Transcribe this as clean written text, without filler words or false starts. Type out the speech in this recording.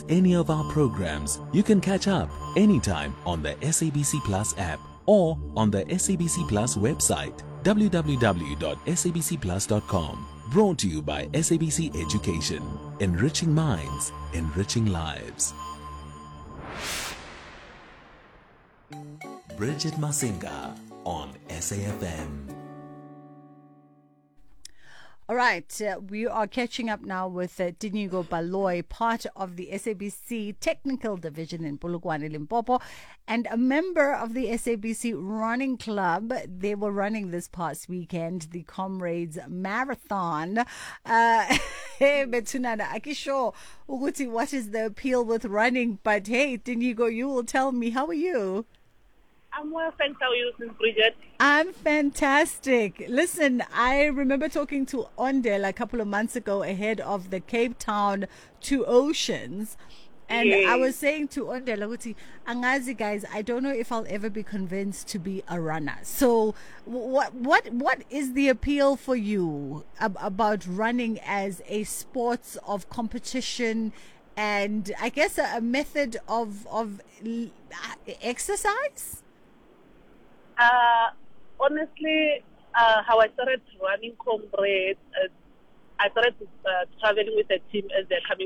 any of our programs, you can catch up anytime on the SABC Plus app or on the SABC Plus website, www.sabcplus.com. Brought to you by SABC Education. Enriching minds, enriching lives. Bridget Masinga on SAFM. All right, we are catching up now with Dinigo Baloyi, part of the SABC Technical Division in Polokwane, Limpopo, and a member of the SABC Running Club. They were running this past weekend, the Comrades Marathon. Hey, Betunana, Akisho, Uguti, what is the appeal with running? But hey, Dinigo, you will tell me. How are you? I'm well, thanks. How are you, Bridget? I'm fantastic. Listen, I remember talking to Ondel a couple of months ago ahead of the Cape Town Two Oceans. And Yes. I was saying to Ondel, Angazi guys, I don't know if I'll ever be convinced to be a runner. So what is the appeal for you about running as a sport of competition and I guess a method of exercise? Honestly, how I started running Comrades, I started traveling with a team as they're coming